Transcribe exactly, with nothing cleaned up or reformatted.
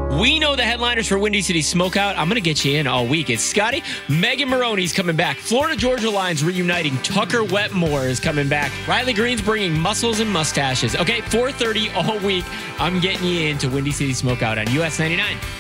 We know the headliners for Windy City Smokeout. I'm going to get you in all week. It's Scotty. Megan Maroney's coming back. Florida Georgia Line's reuniting. Tucker Wetmore is coming back. Riley Green's bringing muscles and mustaches. Okay, four thirty all week. I'm getting you into Windy City Smokeout on U S ninety-nine.